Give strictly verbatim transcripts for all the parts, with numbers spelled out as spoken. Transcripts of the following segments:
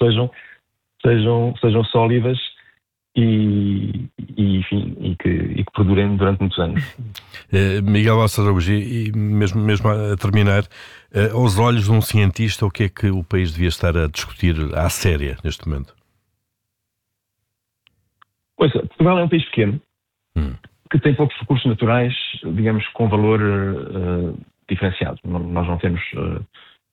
sejam, sejam, sejam sólidas e, e, enfim, e, que, e que perdurem durante muitos anos. Uh, Miguel Bastos Araújo, e mesmo, mesmo a terminar, uh, aos olhos de um cientista, o que é que o país devia estar a discutir à séria neste momento? Pois, Portugal é um país pequeno, hum. que tem poucos recursos naturais, digamos, com valor uh, diferenciado. Nós não temos uh,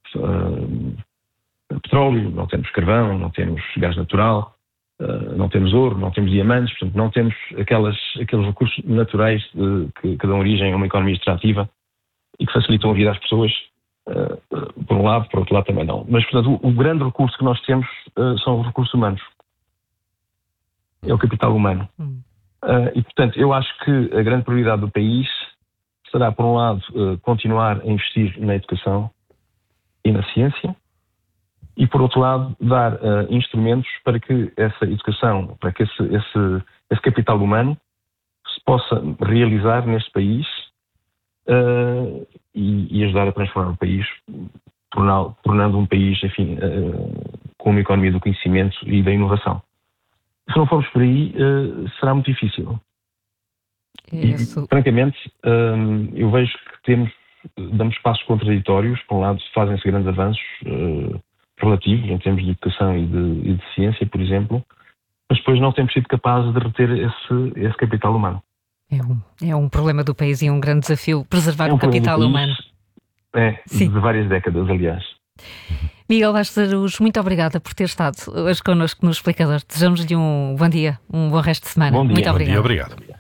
uh, petróleo, não temos carvão, não temos gás natural, uh, não temos ouro, não temos diamantes, portanto não temos aquelas, aqueles recursos naturais uh, que, que dão origem a uma economia extrativa e que facilitam a vida às pessoas, uh, uh, por um lado, por outro lado também não. Mas, portanto, o, o grande recurso que nós temos uh, são os recursos humanos. É o capital humano. Hum. Uh, e, portanto, eu acho que a grande prioridade do país será, por um lado, uh, continuar a investir na educação e na ciência e, por outro lado, dar uh, instrumentos para que essa educação, para que esse, esse, esse capital humano se possa realizar neste país uh, e, e ajudar a transformar o país, tornando, tornando um país, enfim, uh, com uma economia do conhecimento e da inovação. Se não formos por aí, uh, será muito difícil. Isso. E, francamente, um, eu vejo que temos, damos passos contraditórios. Por um lado, fazem-se grandes avanços uh, relativos em termos de educação e de, e de ciência, por exemplo, mas depois não temos sido capazes de reter esse, esse capital humano. É um, é um problema do país e um grande desafio preservar é um o capital país, humano. É, Sim. de várias décadas, aliás. Miguel Bastos Araújo, muito obrigada por ter estado hoje connosco no Explicador. Desejamos-lhe um bom dia, um bom resto de semana. Bom dia. Muito obrigada. Bom dia, obrigado.